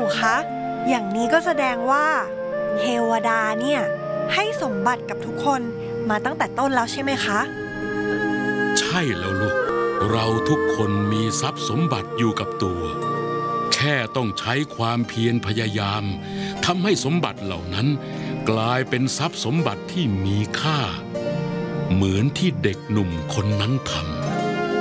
คะอย่างนี้ก็แสดงว่าเทวดาเนี่ยให้สมบัติกับทุกคนมาตั้งแต่ต้นแล้วใช่ไหมคะใช่แล้วลูกเราทุกคนมีทรัพย์สมบัติอยู่กับตัวแค่ต้องใช้ความเพียรพยายามทำให้สมบัติเหล่านั้นกลายเป็นทรัพย์สมบัติที่มีค่าเหมือนที่เด็กหนุ่มคนนั้นทำ